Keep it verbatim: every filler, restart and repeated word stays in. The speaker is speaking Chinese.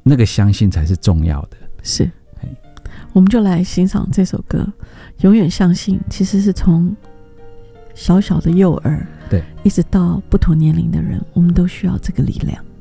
那个相信才是重要的。 是，我们就来欣赏这首歌，永远相信其实是从小小的幼儿， 对， 一直到不同年龄的人，我们都需要这个力量。